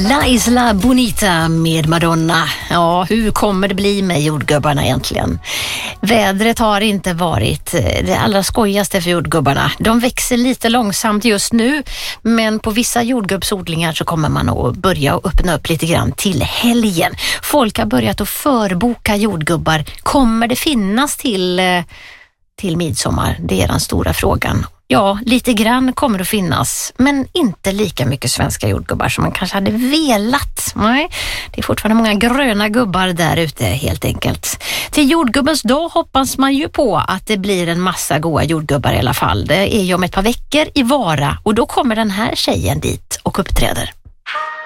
La Isla Bonita med Madonna. Ja, hur kommer det bli med jordgubbarna egentligen? Vädret har inte varit det allra skojigaste för jordgubbarna. De växer lite långsamt just nu, men på vissa jordgubbsodlingar så kommer man att börja öppna upp lite grann till helgen. Folk har börjat att förboka jordgubbar. Kommer det finnas till midsommar? Det är den stora frågan. Ja, lite grann kommer det att finnas, men inte lika mycket svenska jordgubbar som man kanske hade velat. Nej, det är fortfarande många gröna gubbar där ute helt enkelt. Till jordgubbens dag hoppas man ju på att det blir en massa goda jordgubbar i alla fall. Det är ju om ett par veckor i Vara och då kommer den här tjejen dit och uppträder.